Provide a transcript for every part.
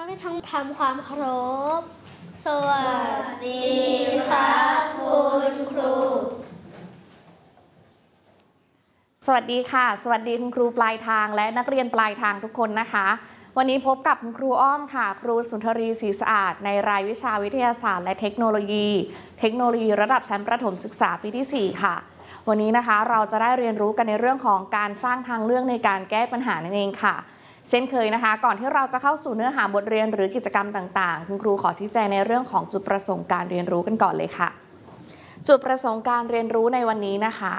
ไปทำความเคารพสวัสดีครับคุณครูสวัสดีค่ะสวัสดีคุณครูปลายทางและนักเรียนปลายทางทุกคนนะคะวันนี้พบกับคุณครูอ้อมค่ะครูสุนทรีศรีสะอาดในรายวิชาวิทยาศาสตร์และเทคโนโลยีระดับชั้นประถมศึกษาปีที่4ค่ะวันนี้นะคะเราจะได้เรียนรู้กันในเรื่องของการสร้างทางเลือกในการแก้ปัญหานั่นเองค่ะเช่นเคยนะคะก่อนที่เราจะเข้าสู่เนื้อหาบทเรียนหรือกิจกรรมต่างๆคุณครูขอชี้แจงในเรื่องของจุดประสงค์การเรียนรู้กันก่อนเลยค่ะจุดประสงค์การเรียนรู้ในวันนี้นะคะ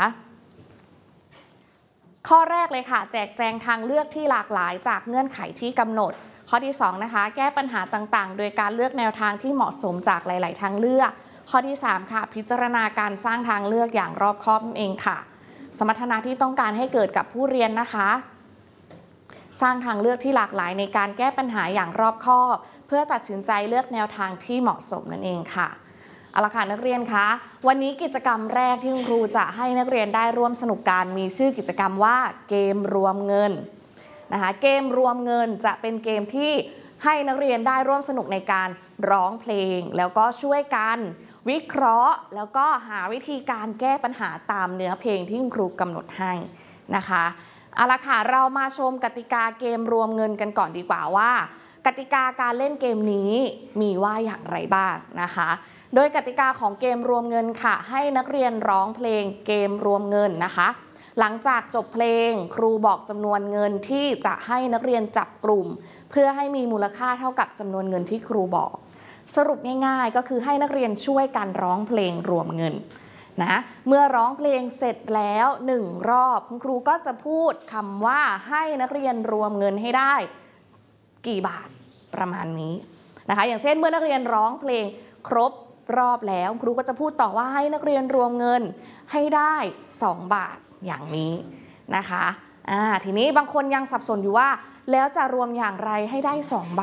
ข้อแรกเลยค่ะแจกแจงทางเลือกที่หลากหลายจากเงื่อนไขที่กำหนดข้อที่2นะคะแก้ปัญหาต่างๆโดยการเลือกแนวทางที่เหมาะสมจากหลายๆทางเลือกข้อที่3ค่ะพิจารณาการสร้างทางเลือกอย่างรอบคอบนั่นเองค่ะสมรรถนะที่ต้องการให้เกิดกับผู้เรียนนะคะสร้างทางเลือกที่หลากหลายในการแก้ปัญหาอย่างรอบคอบเพื่อตัดสินใจเลือกแนวทางที่เหมาะสมนั่นเองค่ะเอาละค่ะนักเรียนคะวันนี้กิจกรรมแรกที่คุณครูจะให้นักเรียนได้ร่วมสนุกกันมีชื่อกิจกรรมว่าเกมรวมเงินนะคะเกมรวมเงินจะเป็นเกมที่ให้นักเรียนได้ร่วมสนุกในการร้องเพลงแล้วก็ช่วยกันวิเคราะห์แล้วก็หาวิธีการแก้ปัญหาตามเนื้อเพลงที่คุณครูกำหนดให้นะคะเอาละค่ะเรามาชมกติกาเกมรวมเงินกันก่อนดีกว่าว่ากติกาการเล่นเกมนี้มีว่าอย่างไรบ้างนะคะโดยกติกาของเกมรวมเงินค่ะให้นักเรียนร้องเพลงเกมรวมเงินนะคะหลังจากจบเพลงครูบอกจำนวนเงินที่จะให้นักเรียนจับกลุ่มเพื่อให้มีมูลค่าเท่ากับจำนวนเงินที่ครูบอกสรุปง่ายๆก็คือให้นักเรียนช่วยกันร้องเพลงรวมเงินนะเมื่อร้องเพลงเสร็จแล้ว1 รอบคุณครูก็จะพูดคำว่าให้นักเรียนรวมเงินให้ได้กี่บาทประมาณนี้นะคะอย่างเช่นเมื่อนักเรียนร้องเพลงครบรอบแล้วครูก็จะพูดต่อว่าให้นักเรียนรวมเงินให้ได้2 บาทอย่างนี้นะคะทีนี้บางคนยังสับสนอยู่ว่าแล้วจะรวมอย่างไรให้ได้2 บาท